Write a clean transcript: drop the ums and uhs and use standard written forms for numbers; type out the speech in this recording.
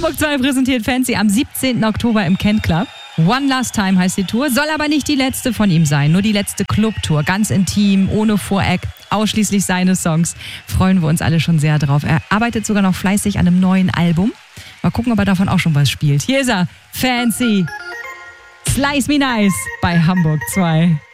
Hamburg 2 präsentiert Fancy am 17. Oktober im Kent Club. One Last Time heißt die Tour, soll aber nicht die letzte von ihm sein, nur die letzte Clubtour, ganz intim, ohne Voreck, ausschließlich seine Songs. Freuen wir uns alle schon sehr drauf. Er arbeitet sogar noch fleißig an einem neuen Album. Mal gucken, ob er davon auch schon was spielt. Hier ist er, Fancy, Slice Me Nice bei Hamburg 2.